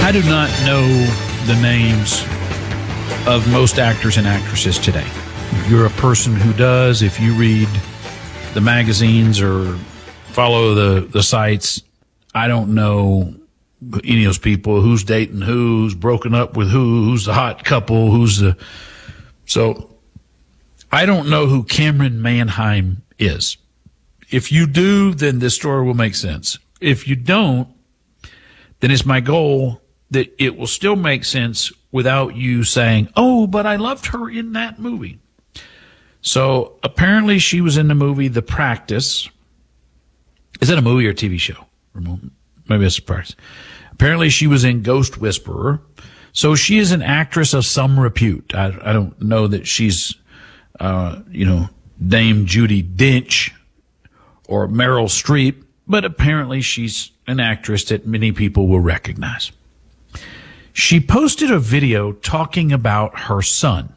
I do not know the names of most actors and actresses today. If you're a person who does, if you read the magazines or follow the sites, I don't know any of those people, who's dating who's broken up with who's the hot couple, so I don't know who Camryn Manheim is. If you do, then this story will make sense. If you don't, then it's my goal that it will still make sense without you saying, oh, but I loved her in that movie. So apparently she was in the movie The Practice. Is that a movie or a TV show? Maybe it's a practice. Apparently she was in Ghost Whisperer. So she is an actress of some repute. I don't know that she's, Dame Judi Dench or Meryl Streep, but apparently she's an actress that many people will recognize. She posted a video talking about her son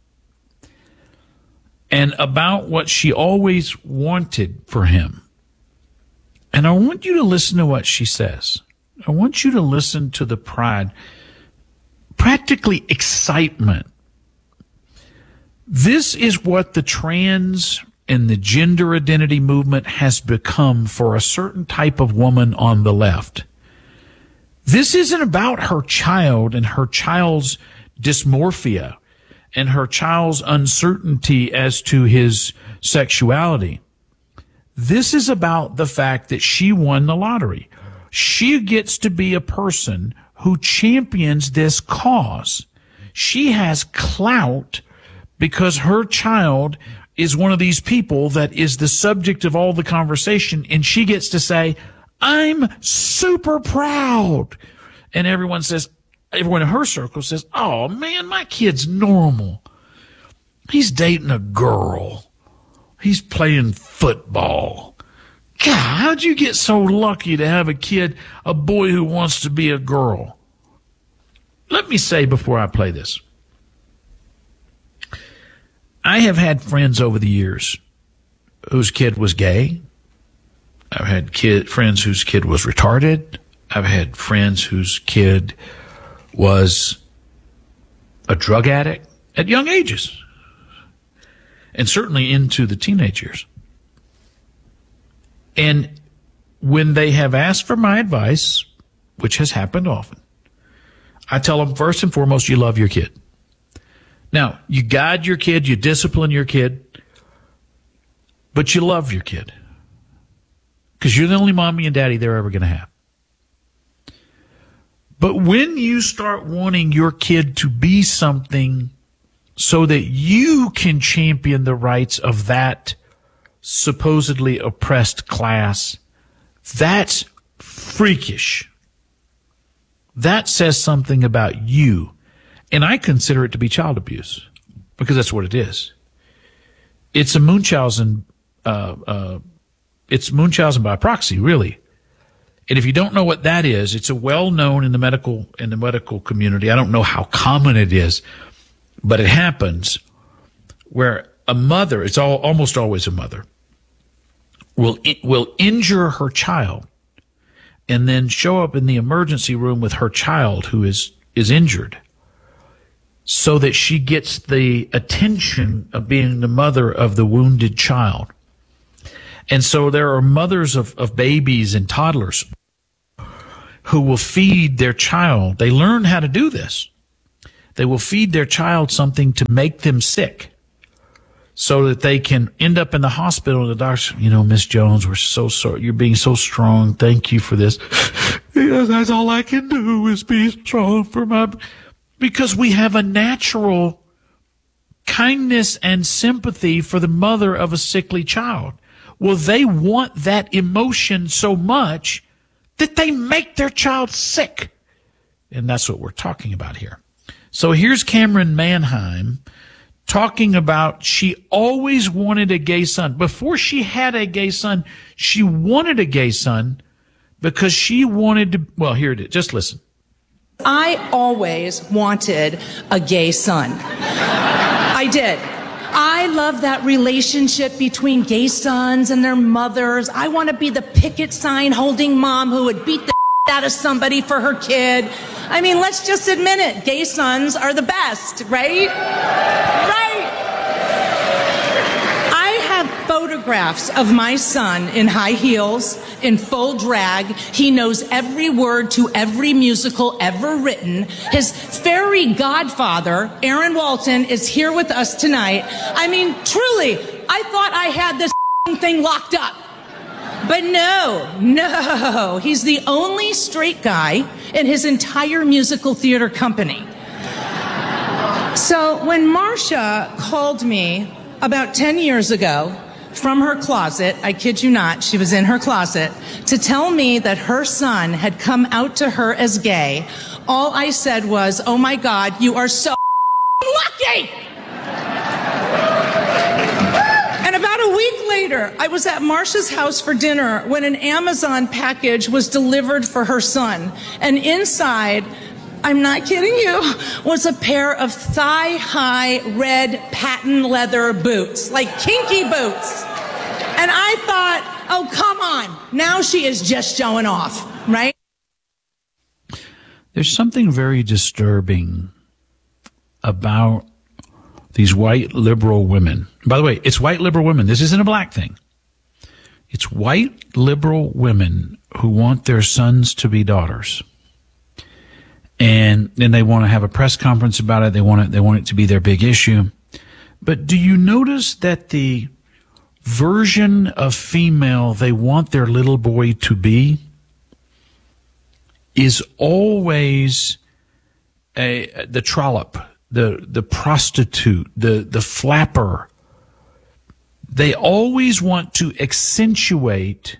and about what she always wanted for him. And I want you to listen to what she says. I want you to listen to the pride, practically excitement. This is what the trans and the gender identity movement has become for a certain type of woman on the left. This isn't about her child and her child's dysmorphia and her child's uncertainty as to his sexuality. This is about the fact that she won the lottery. She gets to be a person who champions this cause. She has clout because her child is one of these people that is the subject of all the conversation, and she gets to say, I'm super proud. And everyone in her circle says, oh man, my kid's normal. He's dating a girl. He's playing football. God, how'd you get so lucky to have a kid, a boy who wants to be a girl? Let me say before I play this, I have had friends over the years whose kid was gay. I've had friends whose kid was retarded. I've had friends whose kid was a drug addict at young ages, and certainly into the teenage years. And when they have asked for my advice, which has happened often, I tell them, first and foremost, you love your kid. Now, you guide your kid, you discipline your kid, but you love your kid. Because you're the only mommy and daddy they're ever going to have. But when you start wanting your kid to be something so that you can champion the rights of that supposedly oppressed class, that's freakish. That says something about you. And I consider it to be child abuse, because that's what it is. It's a Munchausen, it's Munchausen by proxy, really. And if you don't know what that is, it's a well-known in the medical community. I don't know how common it is, but it happens where a mother, it's almost always a mother, will injure her child and then show up in the emergency room with her child who is injured, so that she gets the attention of being the mother of the wounded child. And so there are mothers of babies and toddlers who will feed their child. They learn how to do this. They will feed their child something to make them sick so that they can end up in the hospital. And the doctor, Miss Jones, we're so sorry. You're being so strong. Thank you for this. Yes, that's all I can do is be strong for my... Because we have a natural kindness and sympathy for the mother of a sickly child. Well, they want that emotion so much that they make their child sick. And that's what we're talking about here. So here's Camryn Manheim talking about she always wanted a gay son. Before she had a gay son, she wanted a gay son because she wanted to, well, here it is. Just listen. I always wanted a gay son. I did. I love that relationship between gay sons and their mothers. I want to be the picket sign holding mom who would beat the out of somebody for her kid. I mean, let's just admit it. Gay sons are the best, right? Right. I have photographs of my son in high heels, in full drag. He knows every word to every musical ever written. His fairy godfather, Aaron Walton, is here with us tonight. I mean, truly, I thought I had this thing locked up. But no, he's the only straight guy in his entire musical theater company. So when Marcia called me about 10 years ago from her closet, I kid you not, she was in her closet, to tell me that her son had come out to her as gay, all I said was, oh my God, you are so lucky! And about a week later, I was at Marcia's house for dinner when an Amazon package was delivered for her son. And inside, I'm not kidding you, was a pair of thigh-high red patent leather boots, like kinky boots. And I thought, oh, come on. Now she is just showing off, right? There's something very disturbing about these white liberal women. By the way, it's white liberal women. This isn't a black thing. It's white liberal women who want their sons to be daughters. And then they want to have a press conference about it. They want it to be their big issue. But do you notice that the version of female they want their little boy to be is always the trollop, the prostitute, the flapper. They always want to accentuate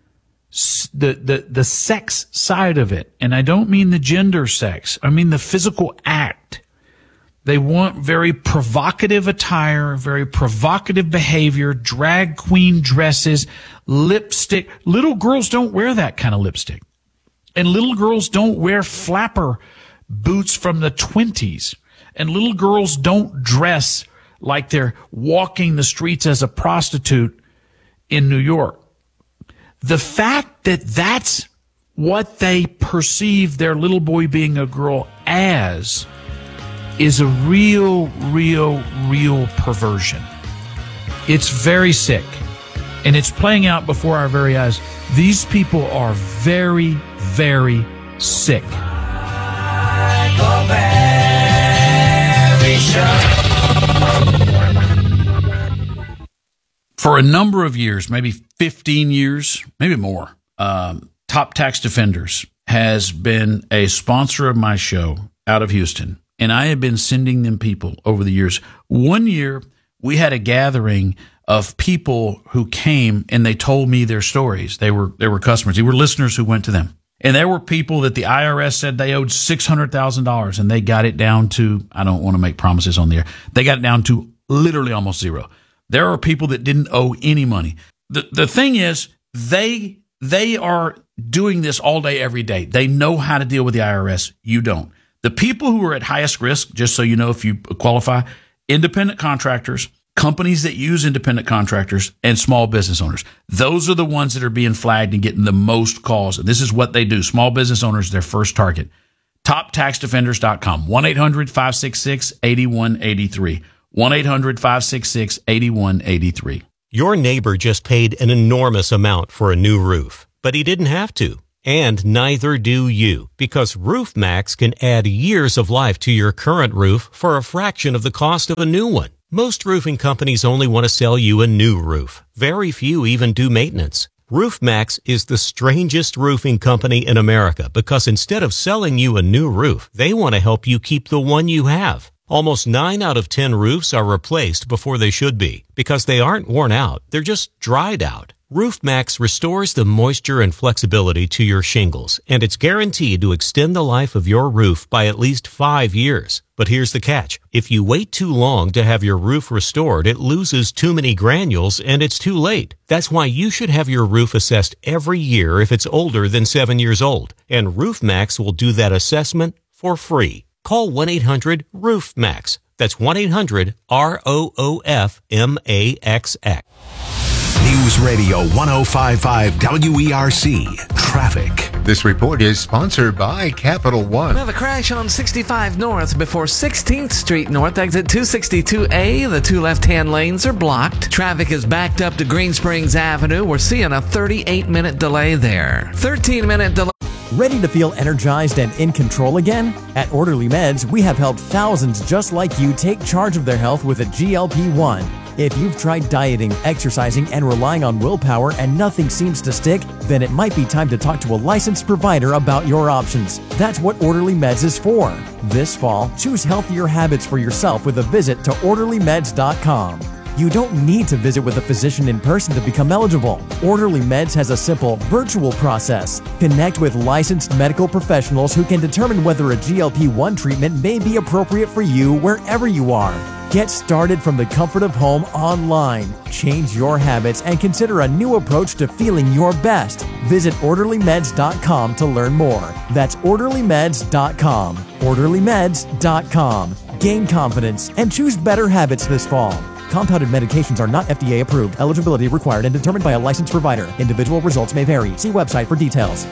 the sex side of it. And I don't mean the gender sex. I mean the physical act. They want very provocative attire, very provocative behavior, drag queen dresses, lipstick. Little girls don't wear that kind of lipstick. And little girls don't wear flapper boots from the 20s. And little girls don't dress like they're walking the streets as a prostitute in New York. The fact that that's what they perceive their little boy being a girl as is a real perversion. It's very sick. And it's playing out before our very eyes. These people are very, very sick. For a number of years, maybe 15 years, maybe more, Top Tax Defenders has been a sponsor of my show out of Houston. And I have been sending them people over the years. One year, we had a gathering of people who came and they told me their stories. They were customers. They were listeners who went to them. And there were people that the IRS said they owed $600,000 and they got it down to, I don't want to make promises on the air. They got it down to literally almost zero. There are people that didn't owe any money. The thing is, they are doing this all day, every day. They know how to deal with the IRS. You don't. The people who are at highest risk, just so you know if you qualify, independent contractors, companies that use independent contractors, and small business owners. Those are the ones that are being flagged and getting the most calls. And this is what they do. Small business owners, their first target. TopTaxDefenders.com. 1-800-566-8183. 1-800-566-8183. Your neighbor just paid an enormous amount for a new roof, but he didn't have to. And neither do you, because RoofMax can add years of life to your current roof for a fraction of the cost of a new one. Most roofing companies only want to sell you a new roof. Very few even do maintenance. RoofMax is the strangest roofing company in America because instead of selling you a new roof, they want to help you keep the one you have. Almost 9 out of 10 roofs are replaced before they should be because they aren't worn out. They're just dried out. RoofMax restores the moisture and flexibility to your shingles, and it's guaranteed to extend the life of your roof by at least 5 years. But here's the catch. If you wait too long to have your roof restored, it loses too many granules and it's too late. That's why you should have your roof assessed every year if it's older than 7 years old. And RoofMax will do that assessment for free. Call 1-800-ROOFMAX. That's 1-800-ROOFMAXX. News Radio 105.5 WERC. Traffic. This report is sponsored by Capital One. We have a crash on 65 North before 16th Street North, exit 262A. The two left-hand lanes are blocked. Traffic is backed up to Green Springs Avenue. We're seeing a 38-minute delay there. 13-minute delay. Ready to feel energized and in control again? At Orderly Meds, we have helped thousands just like you take charge of their health with a GLP-1. If you've tried dieting, exercising, and relying on willpower and nothing seems to stick, then it might be time to talk to a licensed provider about your options. That's what Orderly Meds is for. This fall, choose healthier habits for yourself with a visit to OrderlyMeds.com. You don't need to visit with a physician in person to become eligible. Orderly Meds has a simple, virtual process. Connect with licensed medical professionals who can determine whether a GLP-1 treatment may be appropriate for you wherever you are. Get started from the comfort of home online. Change your habits and consider a new approach to feeling your best. Visit OrderlyMeds.com to learn more. That's OrderlyMeds.com. OrderlyMeds.com. Gain confidence and choose better habits this fall. Compounded medications are not FDA approved. Eligibility required and determined by a licensed provider. Individual results may vary. See website for details.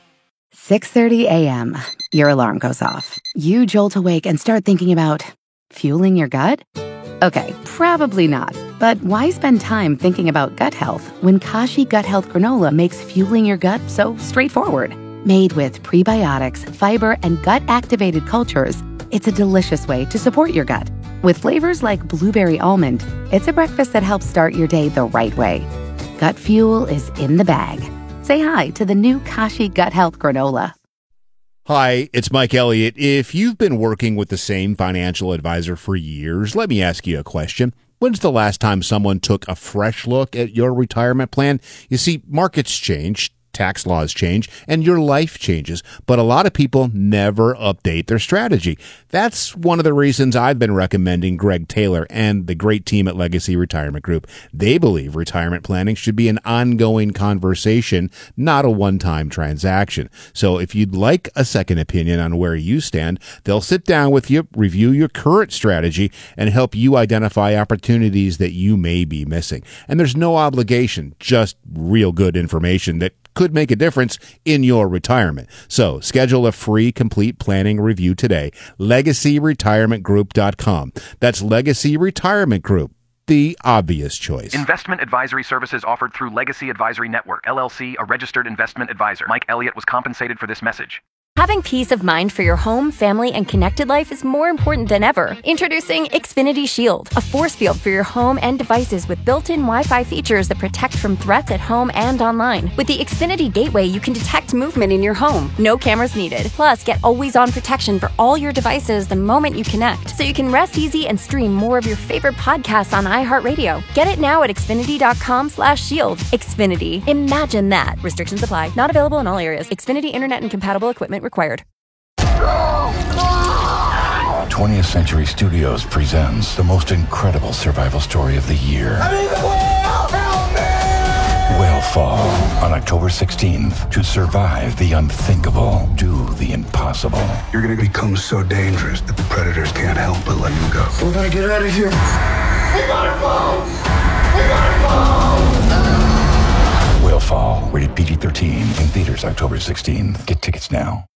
6:30 a.m. Your alarm goes off. You jolt awake and start thinking about fueling your gut? Okay, probably not. But why spend time thinking about gut health when Kashi Gut Health Granola makes fueling your gut so straightforward? Made with prebiotics, fiber, and gut-activated cultures, it's a delicious way to support your gut. With flavors like blueberry almond, it's a breakfast that helps start your day the right way. Gut fuel is in the bag. Say hi to the new Kashi Gut Health Granola. Hi, it's Mike Elliott. If you've been working with the same financial advisor for years, let me ask you a question. When's the last time someone took a fresh look at your retirement plan? You see, markets change, tax laws change, and your life changes, but a lot of people never update their strategy. That's one of the reasons I've been recommending Greg Taylor and the great team at Legacy Retirement Group. They believe retirement planning should be an ongoing conversation, not a one-time transaction. So if you'd like a second opinion on where you stand, they'll sit down with you, review your current strategy, and help you identify opportunities that you may be missing. And there's no obligation, just real good information that could make a difference in your retirement. So schedule a free complete planning review today. LegacyRetirementGroup.com. That's Legacy Retirement Group, the obvious choice. Investment advisory services offered through Legacy Advisory Network, LLC, a registered investment advisor. Mike Elliott was compensated for this message. Having peace of mind for your home, family, and connected life is more important than ever. Introducing Xfinity Shield, a force field for your home and devices with built-in Wi-Fi features that protect from threats at home and online. With the Xfinity Gateway, you can detect movement in your home. No cameras needed. Plus, get always-on protection for all your devices the moment you connect, so you can rest easy and stream more of your favorite podcasts on iHeartRadio. Get it now at Xfinity.com/shield. Xfinity. Imagine that. Restrictions apply. Not available in all areas. Xfinity Internet and compatible equipment required. 20th Century Studios presents the most incredible survival story of the year. I'm in the whale! Help me! Whalefall on October 16th. To survive the unthinkable, do the impossible. You're going to become so dangerous that the predators can't help but let you go. We're going to get out of here. We gotta go! We gotta go! Whalefall, rated PG-13, in theaters October 16th. Get tickets now.